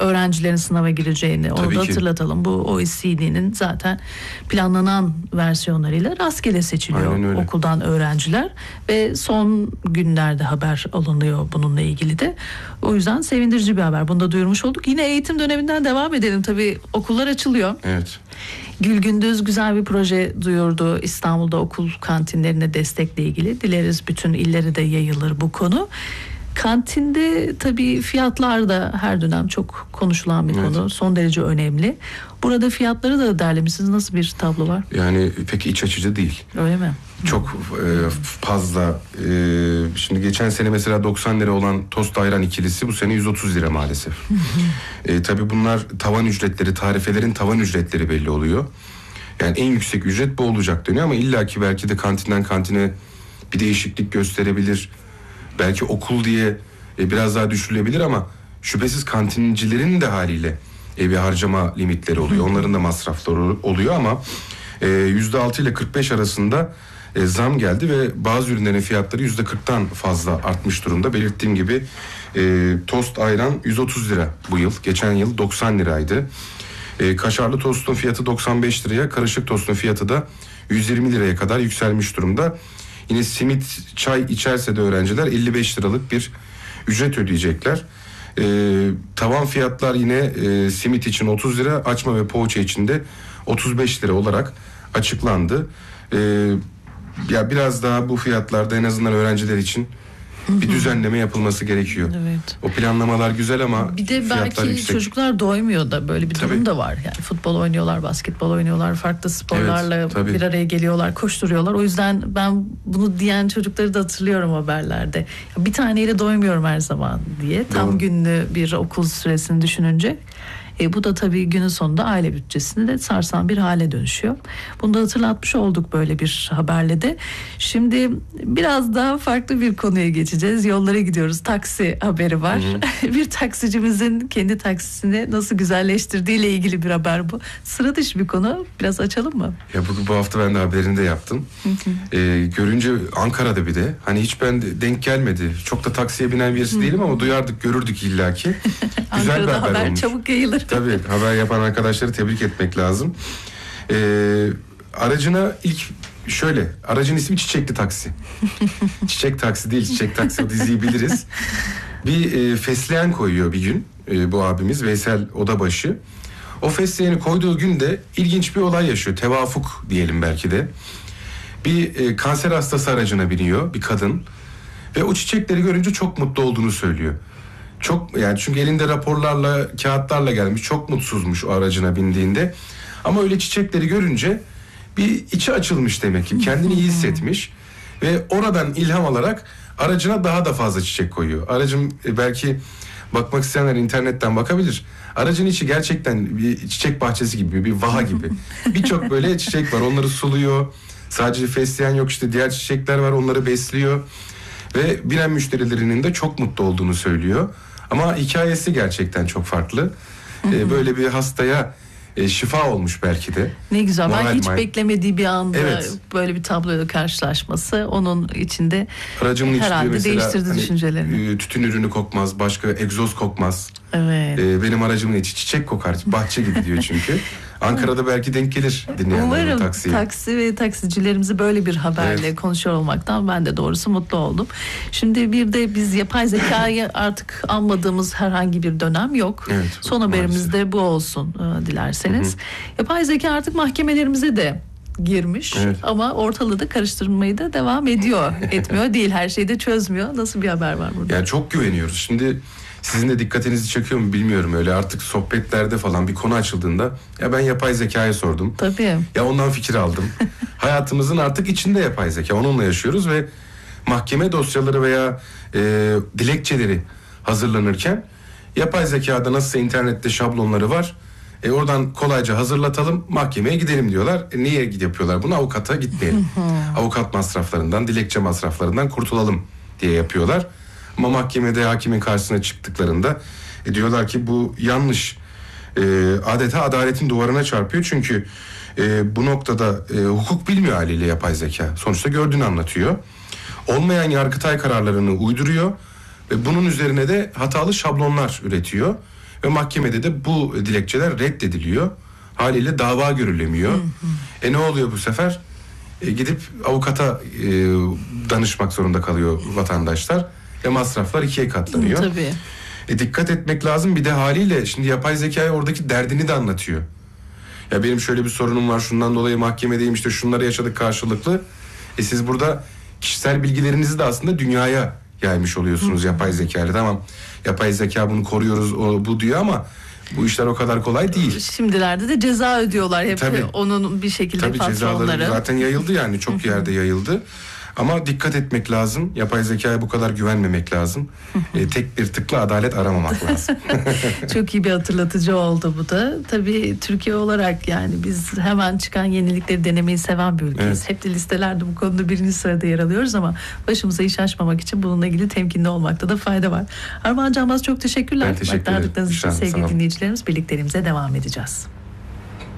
öğrencilerin sınava gireceğini onu Tabii da ki. hatırlatalım. Bu OECD'nin zaten planlanan versiyonlarıyla rastgele seçiliyor okuldan öğrenciler ve son günlerde haber alınıyor bununla ilgili de. O yüzden sevindirici bir haber. Bunu da duyurmuş olduk. Yine eğitim döneminden devam edelim. Tabii okullar açılıyor. Evet. Gül Gündüz güzel bir proje duyurdu İstanbul'da okul kantinlerine destekle ilgili. Dileriz bütün illere de yayılır bu konu. Kantinde tabii fiyatlar da her dönem çok konuşulan bir konu. Son derece önemli. Burada fiyatları da derlemişsiniz. Nasıl bir tablo var? Yani pek iç açıcı değil. Öyle mi? Çok fazla. Şimdi geçen sene mesela 90 lira olan tost ayran ikilisi bu sene 130 lira maalesef. Tabii bunlar tavan ücretleri, tarifelerin tavan ücretleri belli oluyor. Yani en yüksek ücret bu olacak deniyor ama illaki belki de kantinden kantine bir değişiklik gösterebilir. Belki okul diye biraz daha düşürülebilir ama şüphesiz kantincilerin de haliyle bir harcama limitleri oluyor. Onların da masrafları oluyor ama %6 ile 45 arasında zam geldi ve bazı ürünlerin fiyatları %40'tan fazla artmış durumda. Belirttiğim gibi tost ayran 130 lira bu yıl. Geçen yıl 90 liraydı. Kaşarlı tostun fiyatı 95 liraya, karışık tostun fiyatı da 120 liraya kadar yükselmiş durumda. Yine simit, çay içerse de öğrenciler 55 liralık bir ücret ödeyecekler. Tavan fiyatlar yine simit için 30 lira, açma ve poğaça için de 35 lira olarak açıklandı. Ya biraz daha bu fiyatlarda en azından öğrenciler için bir düzenleme yapılması gerekiyor. Evet. O planlamalar güzel ama bir de belki yüksek. Çocuklar doymuyor da böyle bir durum da var. Yani futbol oynuyorlar, basketbol oynuyorlar, farklı sporlarla bir araya geliyorlar, koşturuyorlar. O yüzden ben bunu diyen çocukları da hatırlıyorum haberlerde. Bir taneyle doymuyorum her zaman diye. Tam günlü bir okul süresini düşününce. Bu da tabii günün sonunda aile bütçesini de sarsan bir hale dönüşüyor. Bunu da hatırlatmış olduk böyle bir haberle de. Şimdi biraz daha farklı bir konuya geçeceğiz. Yollara gidiyoruz. Taksi haberi var. Bir taksicimizin kendi taksisini nasıl güzelleştirdiğiyle ilgili bir haber bu. Sıra dışı bir konu. Biraz açalım mı? Ya bu hafta ben de haberini de yaptım. Görünce Ankara'da bir de hani hiç ben denk gelmedi. Çok da taksiye binen birisi değilim ama duyardık, görürdük illaki. Güzel Ankara'da bir haber olmuş. Çabuk yayılır. Tabii haber yapan arkadaşları tebrik etmek lazım. Aracına aracın ismi Çiçekli Taksi. Çiçek Taksi değil, Çiçek Taksi, o diziyi biliriz. Bir fesleğen koyuyor bir gün bu abimiz Veysel Odabaşı. O fesleğeni koyduğu günde ilginç bir olay yaşıyor. Tevafuk diyelim belki de. Bir kanser hastası aracına biniyor bir kadın ve o çiçekleri görünce çok mutlu olduğunu söylüyor. Çok yani çünkü elinde raporlarla, kağıtlarla gelmiş, çok mutsuzmuş o aracına bindiğinde. Ama öyle çiçekleri görünce bir içi açılmış demek ki, kendini iyi hissetmiş ve oradan ilham alarak aracına daha da fazla çiçek koyuyor. Aracım belki bakmak isteyenler internetten bakabilir. Aracın içi gerçekten bir çiçek bahçesi gibi, bir vaha gibi. Birçok böyle çiçek var, onları suluyor. Sadece fesleğen yok, işte diğer çiçekler var, onları besliyor. Ve binen müşterilerinin de çok mutlu olduğunu söylüyor. Ama hikayesi gerçekten çok farklı. Böyle bir hastaya şifa olmuş belki de. Ne güzel. Ben hiç beklemediği bir anda böyle bir tabloyla karşılaşması onun içinde herhalde değiştirdi düşüncelerini. Tütün ürünü kokmaz, başka egzoz kokmaz. Evet. Benim aracımın içi çiçek kokar, bahçe gibi diyor çünkü. Ankara'da belki denk gelir dinleyenlerin taksiye. Taksi ve taksicilerimizi böyle bir haberle konuşuyor olmaktan ben de doğrusu mutlu oldum. Şimdi bir de biz yapay zekayı artık anmadığımız herhangi bir dönem yok. Son haberimiz de bu olsun dilerseniz. Yapay zeka artık mahkemelerimize de girmiş ama ortalığı da karıştırmayı da devam ediyor. Etmiyor değil, her şeyi de çözmüyor. Nasıl bir haber var burada? Yani çok güveniyoruz. Şimdi sizin de dikkatinizi çekiyor mu bilmiyorum, öyle artık sohbetlerde falan bir konu açıldığında ya ben yapay zekaya sordum. Tabii. Ya ondan fikir aldım. Hayatımızın artık içinde yapay zeka, onunla yaşıyoruz ve mahkeme dosyaları veya dilekçeleri hazırlanırken yapay zekada nasılsa internette şablonları var. Oradan kolayca hazırlatalım, mahkemeye gidelim diyorlar. Niye yapıyorlar bunu? Avukata gitmeyelim. Avukat masraflarından, dilekçe masraflarından kurtulalım diye yapıyorlar. Ama mahkemede hakimin karşısına çıktıklarında diyorlar ki bu yanlış. Adeta adaletin duvarına çarpıyor. Çünkü bu noktada hukuk bilmiyor haliyle yapay zeka. Sonuçta gördüğünü anlatıyor. Olmayan Yargıtay kararlarını uyduruyor ve bunun üzerine de hatalı şablonlar üretiyor. ve mahkemede de bu dilekçeler reddediliyor. Haliyle dava görülemiyor. Ne oluyor bu sefer? Gidip avukata danışmak zorunda kalıyor vatandaşlar. Masraflar ikiye katlanıyor. Tabii. Dikkat etmek lazım. Bir de haliyle şimdi yapay zekaya oradaki derdini de anlatıyor. Ya benim şöyle bir sorunum var, şundan dolayı mahkemedeyim, işte şunları yaşadık karşılıklı. Siz burada kişisel bilgilerinizi de aslında dünyaya yaymış oluyorsunuz yapay zekayla. Tamam, yapay zeka bunu koruyoruz bu diyor ama bu işler o kadar kolay değil. Şimdilerde de ceza ödüyorlar hep. Tabii, onun bir şekilde patronları. Cezaları zaten yayıldı, yani çok yerde yayıldı. Ama dikkat etmek lazım. Yapay zekaya bu kadar güvenmemek lazım. Tek bir tıkla adalet aramamak lazım. Çok iyi bir hatırlatıcı oldu bu da. Tabii Türkiye olarak yani biz hemen çıkan yenilikleri denemeyi seven bir ülkeyiz. Evet. Hep de listelerde bu konuda birinci sırada yer alıyoruz ama başımıza iş açmamak için bununla ilgili temkinli olmakta da fayda var. Armağan Canbaz, çok teşekkürler. Ben teşekkür ederim. Sevgili dinleyicilerimiz, birlikteliğimize devam edeceğiz.